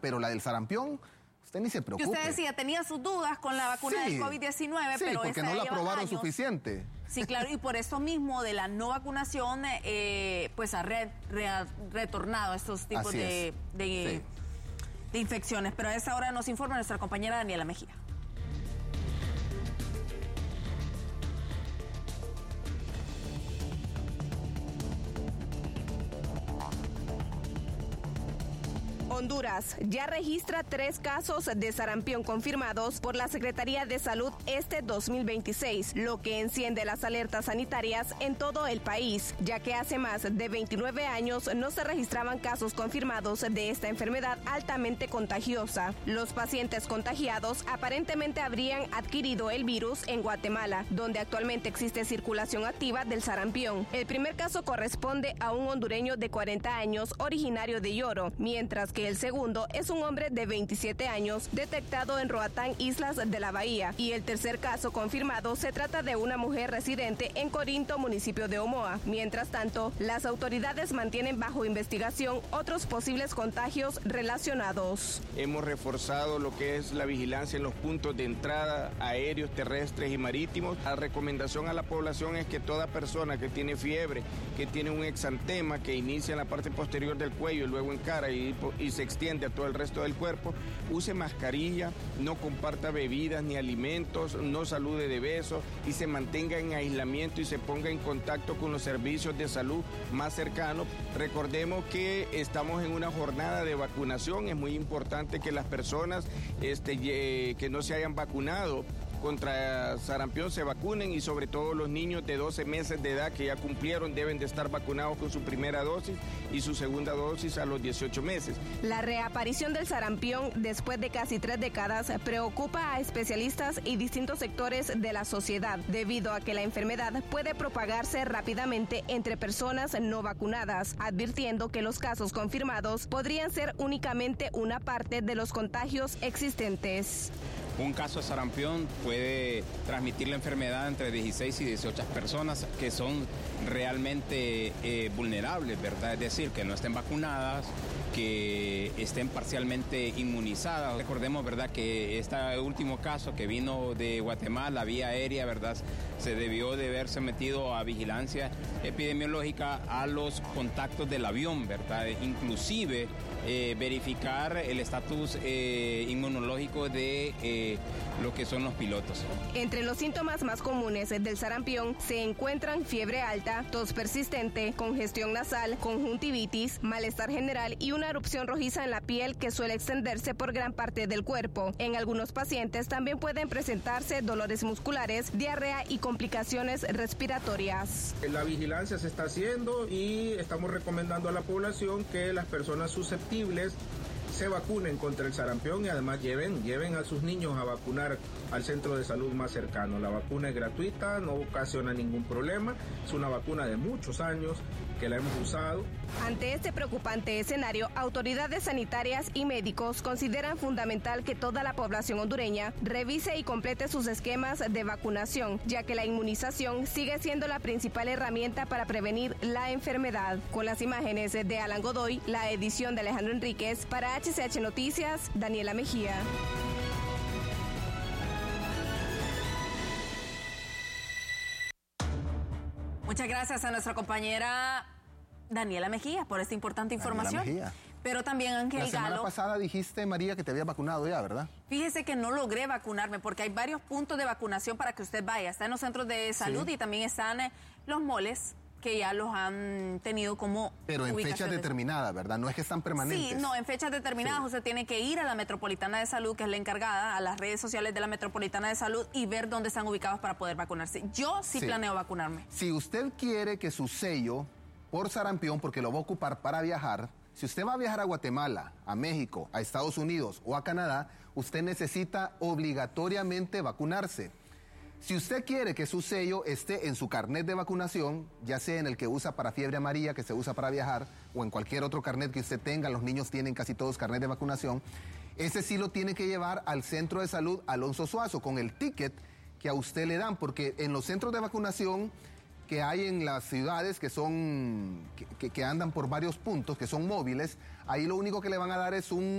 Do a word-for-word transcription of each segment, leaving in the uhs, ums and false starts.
pero la del sarampión, usted ni se preocupe. Que usted decía, tenía sus dudas con la vacuna sí, del COVID diecinueve, sí, pero porque esa no la aprobaron años. suficiente. Sí, claro, y por eso mismo de la no vacunación, eh, pues ha re, re, retornado estos tipos de, de, sí. de infecciones. Pero a esta hora nos informa nuestra compañera Daniela Mejía. Honduras ya registra tres casos de sarampión confirmados por la Secretaría de Salud este dos mil veintiséis, lo que enciende las alertas sanitarias en todo el país, ya que hace más de veintinueve años no se registraban casos confirmados de esta enfermedad altamente contagiosa. Los pacientes contagiados aparentemente habrían adquirido el virus en Guatemala, donde actualmente existe circulación activa del sarampión. El primer caso corresponde a un hondureño de cuarenta años originario de Yoro, mientras que el segundo es un hombre de veintisiete años detectado en Roatán, Islas de la Bahía, y el tercer caso confirmado se trata de una mujer residente en Corinto, municipio de Omoa. Mientras tanto, las autoridades mantienen bajo investigación otros posibles contagios relacionados. Hemos reforzado lo que es la vigilancia en los puntos de entrada aéreos, terrestres y marítimos. La recomendación a la población es que toda persona que tiene fiebre, que tiene un exantema que inicia en la parte posterior del cuello y luego en cara y, y se extiende a todo el resto del cuerpo, use mascarilla, no comparta bebidas ni alimentos, no salude de besos y se mantenga en aislamiento y se ponga en contacto con los servicios de salud más cercanos. Recordemos que estamos en una jornada de vacunación, es muy importante que las personas este, eh, que no se hayan vacunado contra sarampión se vacunen y sobre todo los niños de doce meses de edad que ya cumplieron deben de estar vacunados con su primera dosis y su segunda dosis a los dieciocho meses. La reaparición del sarampión después de casi tres décadas preocupa a especialistas y distintos sectores de la sociedad debido a que la enfermedad puede propagarse rápidamente entre personas no vacunadas, advirtiendo que los casos confirmados podrían ser únicamente una parte de los contagios existentes. Un caso de sarampión puede transmitir la enfermedad entre dieciséis y dieciocho personas que son realmente eh, vulnerables, ¿verdad? Es decir, que no estén vacunadas, que estén parcialmente inmunizadas. Recordemos, ¿verdad?, que este último caso que vino de Guatemala, vía aérea, ¿verdad?, se debió de haber sometido a vigilancia epidemiológica a los contactos del avión, ¿verdad? Inclusive eh, verificar el estatus eh, inmunológico de eh, lo que son los pilotos. Entre los síntomas más comunes del sarampión se encuentran fiebre alta, tos persistente, congestión nasal, conjuntivitis, malestar general y una erupción rojiza en la piel que suele extenderse por gran parte del cuerpo. En algunos pacientes también pueden presentarse dolores musculares, diarrea y complicaciones respiratorias. La vigilancia se está haciendo y estamos recomendando a la población que las personas susceptibles se vacunen contra el sarampión y además lleven, lleven a sus niños a vacunar al centro de salud más cercano. La vacuna es gratuita, no ocasiona ningún problema, es una vacuna de muchos años que la hemos usado. Ante este preocupante escenario, autoridades sanitarias y médicos consideran fundamental que toda la población hondureña revise y complete sus esquemas de vacunación, ya que la inmunización sigue siendo la principal herramienta para prevenir la enfermedad. Con las imágenes de Alan Godoy, la edición de Alejandro Enríquez, para H C H Noticias, Daniela Mejía. Muchas gracias a nuestra compañera Daniela Mejía por esta importante información. Pero también Ángel Galo. La semana Galo, pasada dijiste, María, que te había vacunado ya, ¿verdad? Fíjese que no logré vacunarme porque hay varios puntos de vacunación para que usted vaya. Está en los centros de salud sí. y también están eh, los moles que ya los han tenido como Pero en fechas determinadas, ¿verdad? No es que están permanentes. Sí, no, en fechas determinadas sí. usted tiene que ir a la Metropolitana de Salud, que es la encargada, a las redes sociales de la Metropolitana de Salud y ver dónde están ubicados para poder vacunarse. Yo sí, sí. planeo vacunarme. Si usted quiere que su sello por sarampión, porque lo va a ocupar para viajar, si usted va a viajar a Guatemala, a México, a Estados Unidos o a Canadá, usted necesita obligatoriamente vacunarse. Si usted quiere que su sello esté en su carnet de vacunación, ya sea en el que usa para fiebre amarilla, que se usa para viajar, o en cualquier otro carnet que usted tenga, los niños tienen casi todos carnet de vacunación, ese sí lo tiene que llevar al centro de salud Alonso Suazo con el ticket que a usted le dan, porque en los centros de vacunación que hay en las ciudades que son, que, que, que andan por varios puntos, que son móviles, ahí lo único que le van a dar es un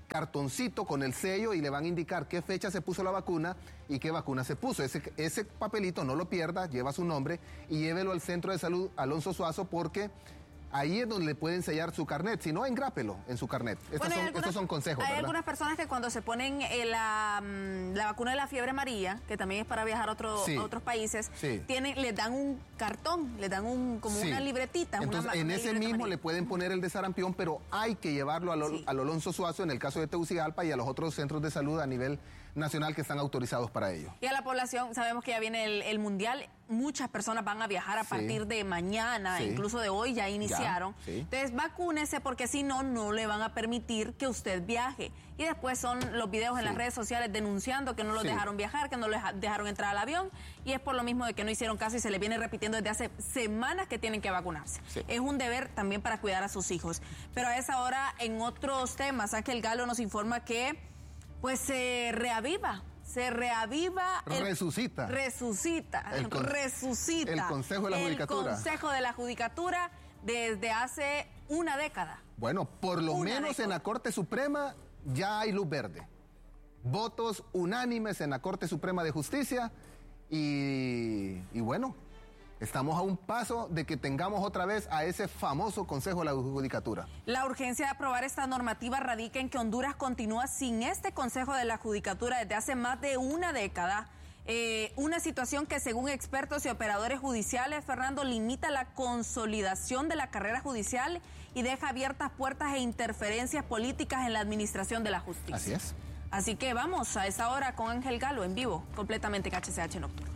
cartoncito con el sello y le van a indicar qué fecha se puso la vacuna y qué vacuna se puso. Ese, ese papelito no lo pierda, lleva su nombre y llévelo al Centro de Salud Alonso Suazo porque ahí es donde le pueden sellar su carnet, si no, engrápelo en su carnet. Estos, bueno, son, algunas, estos son consejos, Hay ¿verdad? algunas personas que cuando se ponen eh, la, la vacuna de la fiebre amarilla, que también es para viajar a, otro, sí. a otros países, sí. tienen, les dan un cartón, les dan un como sí. una libretita. Entonces, una, en una ese mismo amarilla. Le pueden poner el de sarampión, pero hay que llevarlo al, sí. al Alonso Suazo en el caso de Tegucigalpa y a los otros centros de salud a nivel nacional que están autorizados para ello. Y a la población, sabemos que ya viene el, el Mundial, muchas personas van a viajar a sí. partir de mañana, sí. incluso de hoy ya iniciaron. Ya, sí. Entonces vacúnese porque si no, no le van a permitir que usted viaje. Y después son los videos en sí. las redes sociales denunciando que no los sí. dejaron viajar, que no los dejaron entrar al avión, y es por lo mismo de que no hicieron caso y se les viene repitiendo desde hace semanas que tienen que vacunarse. Sí. Es un deber también para cuidar a sus hijos. Pero a esa hora, en otros temas, Ángel Galo nos informa que pues se reaviva, se reaviva... El, resucita. Resucita, el con, resucita. El Consejo de la Judicatura. El Consejo de la Judicatura desde hace una década. Bueno, por lo una menos década. En la Corte Suprema ya hay luz verde. Votos unánimes en la Corte Suprema de Justicia y, y bueno... Estamos a un paso de que tengamos otra vez a ese famoso Consejo de la Judicatura. La urgencia de aprobar esta normativa radica en que Honduras continúa sin este Consejo de la Judicatura desde hace más de una década. Eh, una situación que según expertos y operadores judiciales, Fernando, limita la consolidación de la carrera judicial y deja abiertas puertas e interferencias políticas en la administración de la justicia. Así es. Así que vamos a esta hora con Ángel Galo en vivo, completamente en H C H Nocturno.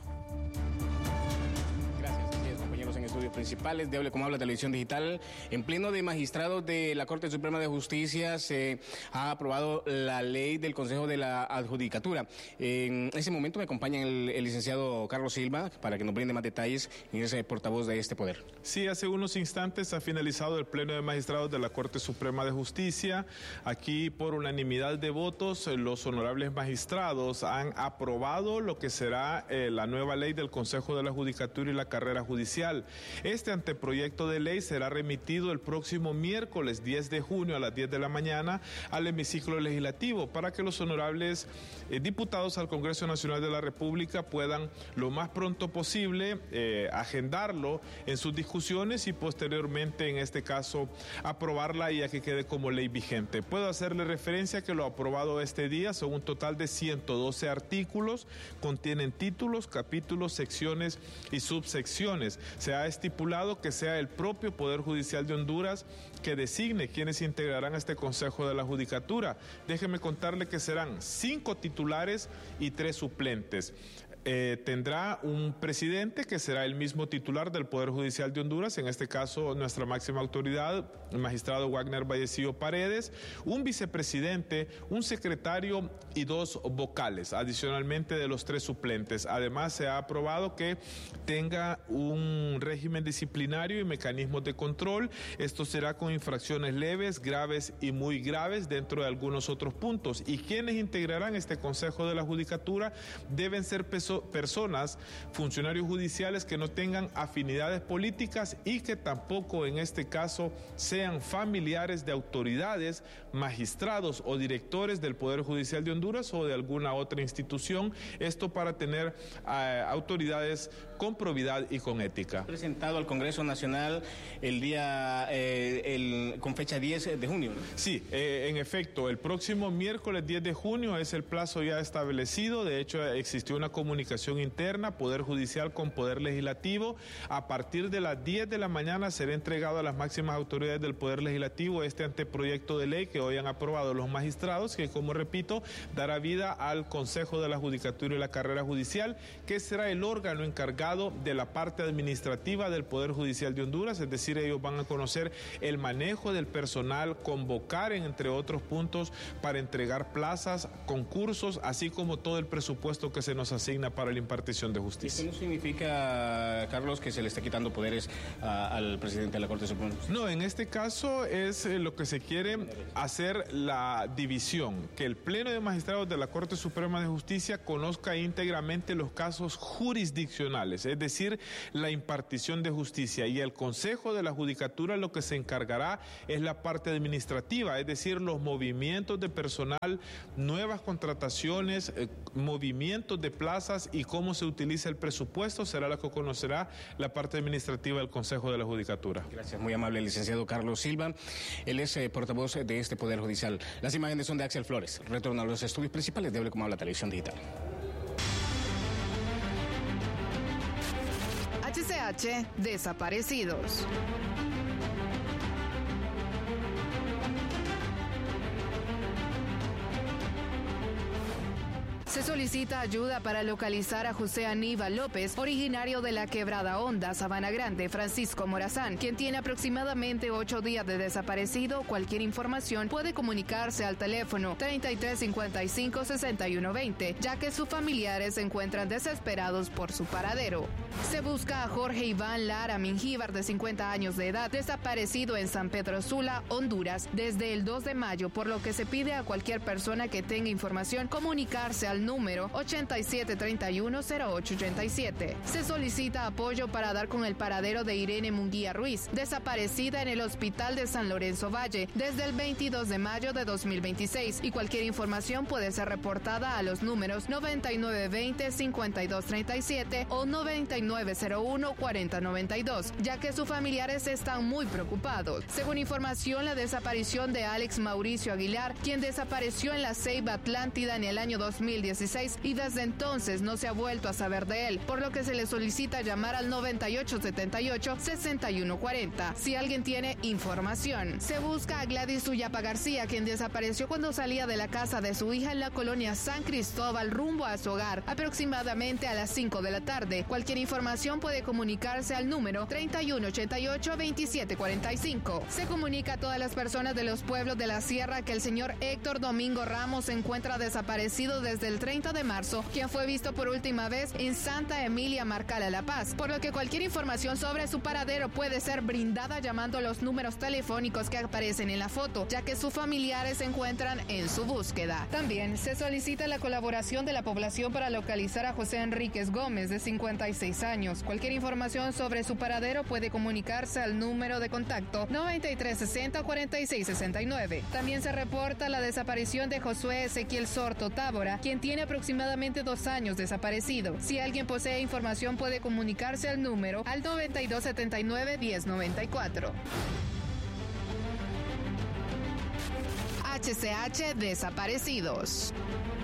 En estudios principales de Hable Como Habla Televisión Digital, en pleno de magistrados de la Corte Suprema de Justicia se ha aprobado la ley del Consejo de la Adjudicatura. En ese momento me acompaña el, el licenciado Carlos Silva para que nos brinde más detalles y es el portavoz de este poder. Sí, hace unos instantes ha finalizado el pleno de magistrados de la Corte Suprema de Justicia. Aquí por unanimidad de votos los honorables magistrados han aprobado lo que será eh, la nueva ley del Consejo de la Judicatura y la carrera judicial. Este anteproyecto de ley será remitido el próximo miércoles diez de junio a las diez de la mañana al hemiciclo legislativo para que los honorables eh, diputados al Congreso Nacional de la República puedan lo más pronto posible eh, agendarlo en sus discusiones y posteriormente, en este caso, aprobarla y a que quede como ley vigente. Puedo hacerle referencia que lo aprobado este día son un total de ciento doce artículos, contienen títulos, capítulos, secciones y subsecciones. Se ha estipulado que sea el propio Poder Judicial de Honduras que designe quienes integrarán este Consejo de la Judicatura. Déjeme contarle que serán cinco titulares y tres suplentes. Eh, tendrá un presidente que será el mismo titular del Poder Judicial de Honduras, en este caso nuestra máxima autoridad, el magistrado Wagner Vallecillo Paredes, un vicepresidente, un secretario y dos vocales, adicionalmente de los tres suplentes. Además, se ha aprobado que tenga un régimen disciplinario y mecanismos de control. Esto será con infracciones leves, graves y muy graves dentro de algunos otros puntos. Y quienes integrarán este Consejo de la Judicatura deben ser personas, funcionarios judiciales que no tengan afinidades políticas y que tampoco en este caso sean familiares de autoridades, magistrados o directores del Poder Judicial de Honduras o de alguna otra institución. Esto para tener uh, autoridades con probidad y con ética. Presentado al Congreso Nacional el día, eh, el, con fecha diez de junio, ¿no? Sí, eh, en efecto, el próximo miércoles diez de junio es el plazo ya establecido. De hecho, existió una comunicación interna, Poder Judicial con Poder Legislativo. A partir de las diez de la mañana será entregado a las máximas autoridades del Poder Legislativo este anteproyecto de ley que hoy han aprobado los magistrados, que, como repito, dará vida al Consejo de la Judicatura y la carrera judicial, que será el órgano encargado de la parte administrativa del Poder Judicial de Honduras, es decir, ellos van a conocer el manejo del personal, convocar, entre otros puntos, para entregar plazas, concursos, así como todo el presupuesto que se nos asigna disciplina para la impartición de justicia. ¿Esto no significa, Carlos, que se le está quitando poderes a, al presidente de la Corte Suprema? No, en este caso es eh, lo que se quiere hacer la división, que el Pleno de Magistrados de la Corte Suprema de Justicia conozca íntegramente los casos jurisdiccionales, es decir, la impartición de justicia, y el Consejo de la Judicatura lo que se encargará es la parte administrativa, es decir, los movimientos de personal, nuevas contrataciones, eh, movimientos de plazas y cómo se utiliza el presupuesto será lo que conocerá la parte administrativa del Consejo de la Judicatura. Gracias, muy amable, licenciado Carlos Silva. Él es eh, portavoz de este Poder Judicial. Las imágenes son de Axel Flores. Retorno a los estudios principales de Hable Como Habla Televisión Digital. H C H, desaparecidos. Se solicita ayuda para localizar a José Aníbal López, originario de la Quebrada Honda, Sabana Grande, Francisco Morazán, quien tiene aproximadamente ocho días de desaparecido. Cualquier información puede comunicarse al teléfono treinta y tres cincuenta y cinco sesenta y uno veinte, ya que sus familiares se encuentran desesperados por su paradero. Se busca a Jorge Iván Lara Mingíbar, de cincuenta años de edad, desaparecido en San Pedro Sula, Honduras, desde el dos de mayo, por lo que se pide a cualquier persona que tenga información comunicarse al número ochenta y siete treinta y uno cero ocho ochenta y siete. Se solicita apoyo para dar con el paradero de Irene Munguía Ruiz, desaparecida en el Hospital de San Lorenzo Valle desde el veintidós de mayo de dos mil veintiséis, y cualquier información puede ser reportada a los números noventa y nueve veinte cincuenta y dos treinta y siete o noventa y nueve cero uno cuarenta noventa y dos, ya que sus familiares están muy preocupados. Según información, la desaparición de Alex Mauricio Aguilar, quien desapareció en la Ceiba Atlántida en el año dos mil dieciséis y desde entonces no se ha vuelto a saber de él, por lo que se le solicita llamar al noventa y ocho setenta y ocho sesenta y uno cuarenta si alguien tiene información. Se busca a Gladys Uyapa García, quien desapareció cuando salía de la casa de su hija en la colonia San Cristóbal rumbo a su hogar aproximadamente a las cinco de la tarde. Cualquier información puede comunicarse al número treinta y uno ochenta y ocho veintisiete cuarenta y cinco. Se comunica a todas las personas de los pueblos de la sierra que el señor Héctor Domingo Ramos se encuentra desaparecido desde el treinta de marzo, quien fue visto por última vez en Santa Emilia Marcala, La Paz, por lo que cualquier información sobre su paradero puede ser brindada llamando a los números telefónicos que aparecen en la foto, ya que sus familiares se encuentran en su búsqueda. También se solicita la colaboración de la población para localizar a José Enríquez Gómez, de cincuenta y seis años. Cualquier información sobre su paradero puede comunicarse al número de contacto noventa y tres sesenta cuarenta y seis sesenta y nueve. También se reporta la desaparición de Josué Ezequiel Sorto Tábora, quien tiene aproximadamente dos años desaparecido. Si alguien posee información puede comunicarse al número al noventa y dos setenta y nueve diez noventa y cuatro. H C H, desaparecidos.